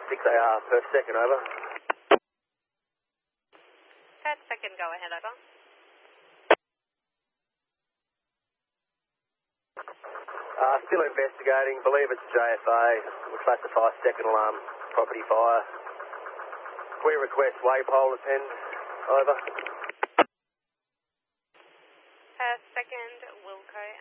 6AR per second, over. Per second, go ahead, over. Still investigating. Believe it's JFA. We classify second alarm property fire. We request waypole attend. Over. Per second, Wilco